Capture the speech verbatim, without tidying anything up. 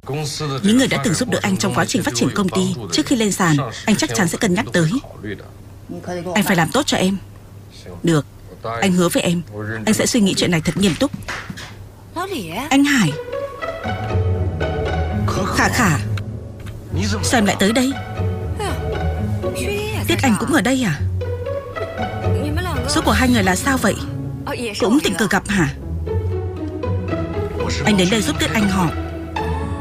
Những người đã từng giúp đỡ anh trong quá trình phát triển công ty, trước khi lên sàn, anh chắc chắn sẽ cân nhắc tới. Anh phải làm tốt cho em. Được, anh hứa với em, anh sẽ suy nghĩ chuyện này thật nghiêm túc. Anh Hải. Khả Khả, sao em lại tới đây? Tiết Anh cũng ở đây à? Số của hai người là sao vậy? Cũng tình cờ gặp hả? Anh đến đây giúp Tiết Anh họp.